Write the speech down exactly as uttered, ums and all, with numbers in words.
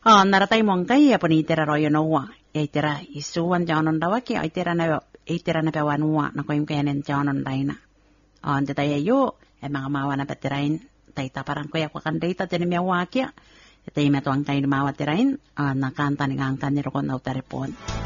Ah, naratay mong kay apa ni tira royo no wa. E tira isuwan janon dawaki ay tira na ay tira na pawan wa na koyum kayanen janon dayna. Ah, ante tayo yo e mga mawa na patirain tay taparang koya ko kan data tini mi awakya. Tay metuang kay mawa tirain ah, nakanta ni ngangkan ni rokon au taripon.